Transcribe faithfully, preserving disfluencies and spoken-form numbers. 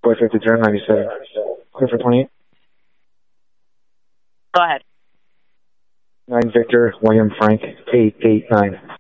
four fifty-three ninety-seven. Clear for twenty-eight. Go ahead. nine Victor, William Frank, eight eight nine.